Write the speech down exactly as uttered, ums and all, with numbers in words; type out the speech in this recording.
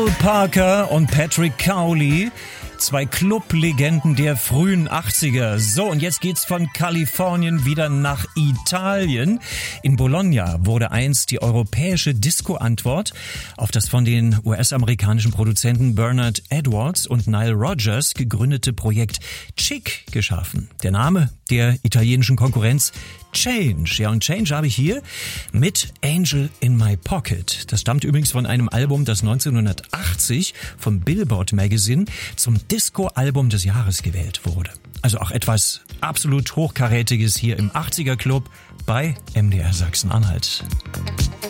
Parker und Patrick Cowley, zwei Clublegenden der frühen achtziger. So, und jetzt geht's von Kalifornien wieder nach Italien. In Bologna wurde einst die europäische Disco-Antwort auf das von den U S-amerikanischen Produzenten Bernard Edwards und Nile Rodgers gegründete Projekt Chic geschaffen. Der Name der italienischen Konkurrenz Change. Ja, und Change habe ich hier mit Angel in My Pocket. Das stammt übrigens von einem Album, das neunzehnhundertachtzig vom Billboard Magazine zum Disco-Album des Jahres gewählt wurde. Also auch etwas absolut Hochkarätiges hier im achtziger Club bei M D R Sachsen-Anhalt.